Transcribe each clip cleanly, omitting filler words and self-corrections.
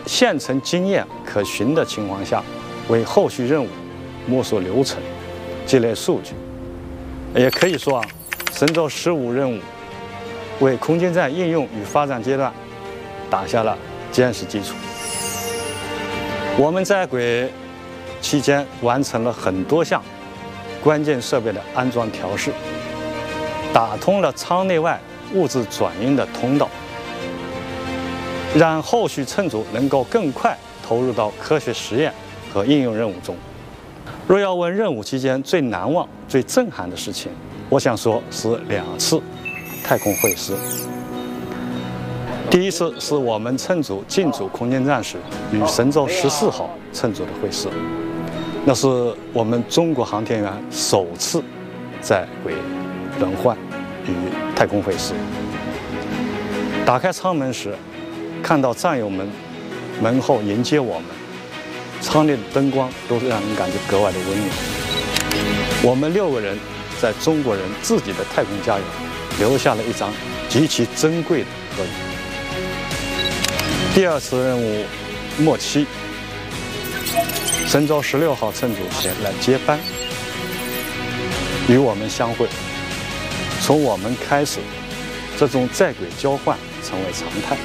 现成经验可循的情况下，为后续任务摸索流程、积累数据。也可以说神舟15任务为空间站应用与发展阶段打下了坚实基础。我们在轨期间完成了很多项关键设备的安装调试，打通了舱内外物质转运的通道，让后续乘组能够更快投入到科学实验和应用任务中。若要问任务期间最难忘、最震撼的事情，我想说是2次太空会师。第一次是我们乘组进驻空间站时与神舟14号乘组的会师，那是我们中国航天员首次在轨轮换与太空会师。打开舱门时，看到战友们门后迎接我们，舱内的灯光都让人感觉格外的温暖。我们6个人在中国人自己的太空家园留下了一张极其珍贵的合影。第2次任务末期，神舟16号乘组前来接班，与我们相会。从我们开始，这种在轨交换成为常态，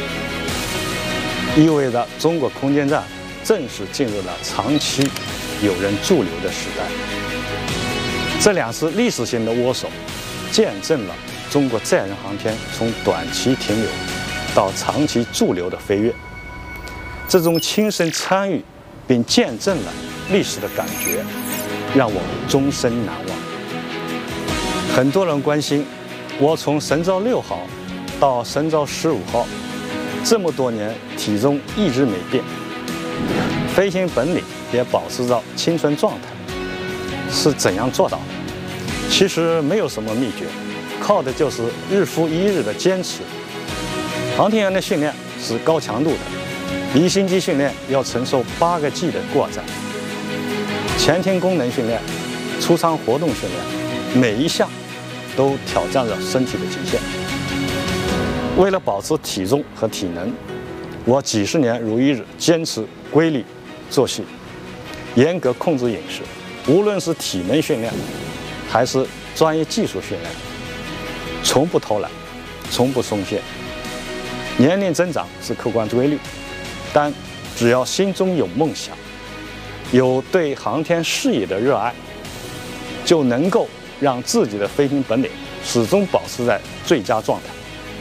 意味着中国空间站正式进入了长期有人驻留的时代。这2次历史性的握手，见证了中国载人航天从短期停留到长期驻留的飞跃。这种亲身参与并见证了历史的感觉，让我们终身难忘。很多人关心，我从神舟6号到神舟15号，这么多年体重一直没变，飞行本领也保持着青春状态，是怎样做到的？其实没有什么秘诀，靠的就是日复一日的坚持。航天员的训练是高强度的，离心机训练要承受8个 G 的过载，前庭功能训练、出舱活动训练，每一项都挑战着身体的极限。为了保持体重和体能，我几十年如一日坚持规律作息，严格控制饮食，无论是体能训练还是专业技术训练，从不偷懒，从不松懈。年龄增长是客观规律，但只要心中有梦想，有对航天事业的热爱，就能够让自己的飞行本领始终保持在最佳状态。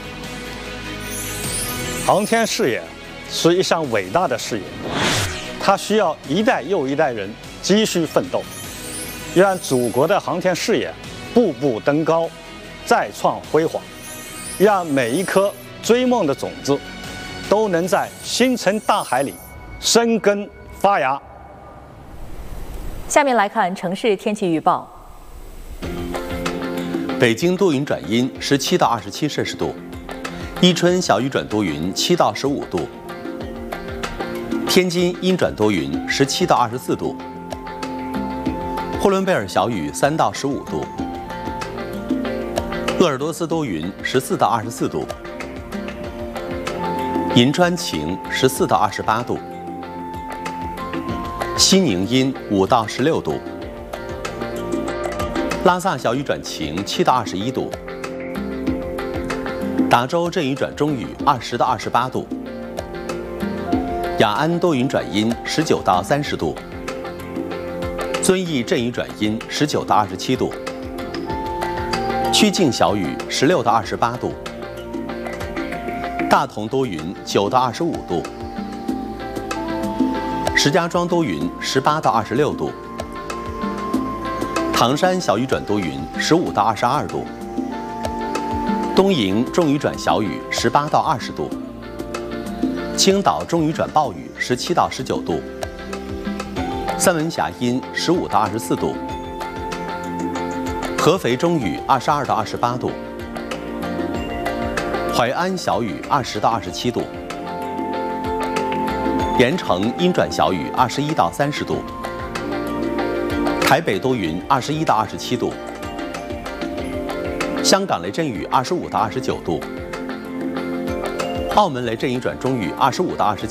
航天事业是一项伟大的事业，它需要一代又一代人继续奋斗，让祖国的航天事业步步登高，再创辉煌，让每一颗追梦的种子都能在星辰大海里生根发芽。 下面来看城市天气预报。 北京多云转阴，17到27摄氏度；伊春小雨转多云，7到15度；天津阴转多云，17到24度；呼伦贝尔小雨3到15度；鄂尔多斯多云，14到24度；银川晴，14到28度；西宁阴5到16度；拉萨小雨转晴7到21度；达州阵雨转中雨20到28度；雅安多云转阴19到30度；遵义阵雨转阴19到27度；曲靖小雨16到28度；大同多云9到25度；石家庄多云18到26度；唐山小雨转多云15到22度；东营中雨转小雨18到20度；青岛中雨转暴雨17到19度；三文峡阴15到24度；合肥中雨22到28度；淮安小雨20到27度；盐城阴转小雨21到30度；台北多云21到27度；香港雷阵雨25到29度；澳门雷阵雨转中雨25到29